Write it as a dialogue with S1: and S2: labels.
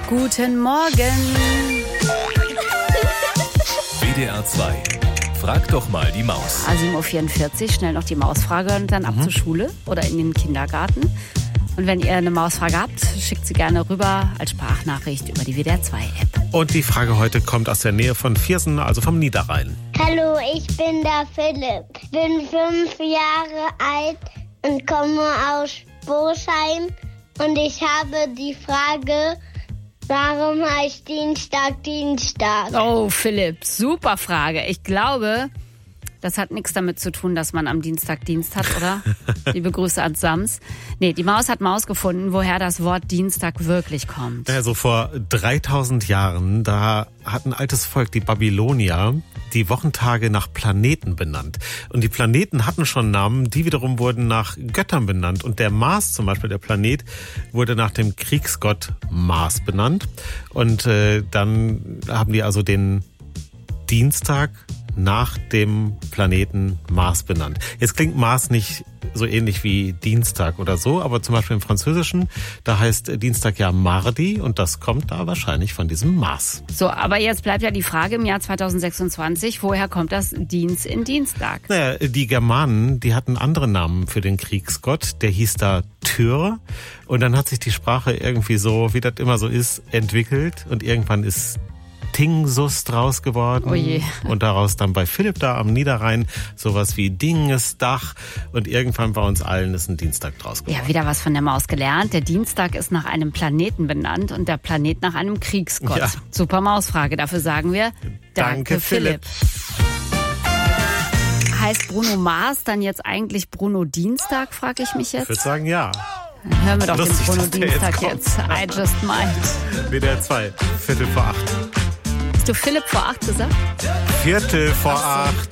S1: Guten Morgen.
S2: WDR 2. Frag doch mal die Maus.
S1: 7.44 Uhr, schnell noch die Mausfrage und dann ab zur Schule oder in den Kindergarten. Und wenn ihr eine Mausfrage habt, schickt sie gerne rüber als Sprachnachricht über die WDR 2 App.
S3: Und die Frage heute kommt aus der Nähe von Viersen, also vom Niederrhein.
S4: Hallo, ich bin der Philipp. Bin 5 Jahre alt und komme aus Bosheim. Und ich habe die Frage, warum heißt Dienstag Dienstag?
S1: Oh, Philipp, super Frage. Ich glaube, das hat nichts damit zu tun, dass man am Dienstag Dienst hat, oder? Liebe Grüße an Sams. Nee, die Maus hat Maus gefunden, woher das Wort Dienstag wirklich kommt.
S3: Also vor 3000 Jahren, da hat ein altes Volk, die Babylonier, die Wochentage nach Planeten benannt. Und die Planeten hatten schon Namen, die wiederum wurden nach Göttern benannt. Und der Mars zum Beispiel, der Planet, wurde nach dem Kriegsgott Mars benannt. Und dann haben die also den Dienstag nach dem Planeten Mars benannt. Jetzt klingt Mars nicht so ähnlich wie Dienstag oder so, aber zum Beispiel im Französischen, da heißt Dienstag ja Mardi und das kommt da wahrscheinlich von diesem Mars.
S1: So, aber jetzt bleibt ja die Frage im Jahr 2026, woher kommt das Dienst in Dienstag?
S3: Naja, die Germanen, die hatten andere Namen für den Kriegsgott, der hieß da Tyr und dann hat sich die Sprache irgendwie so, wie das immer so ist, entwickelt und irgendwann ist Tingsus draus geworden.
S1: Oh je.
S3: Und daraus dann bei Philipp da am Niederrhein sowas wie Dingesdach und irgendwann bei uns allen ist ein Dienstag draus geworden.
S1: Ja, wieder was von der Maus gelernt. Der Dienstag ist nach einem Planeten benannt und der Planet nach einem Kriegsgott.
S3: Ja.
S1: Super Mausfrage, dafür sagen wir Danke Philipp. Heißt Bruno Mars dann jetzt eigentlich Bruno Dienstag, frage ich mich
S3: Ich
S1: jetzt?
S3: würde sagen, ja.
S1: Dann hören wir doch
S3: Lustig,
S1: den Bruno
S3: dass der
S1: Dienstag
S3: jetzt
S1: jetzt. I just might.
S3: WDR 2, 7:45.
S1: Hast du Philipp vor 8 gesagt?
S3: 7:45.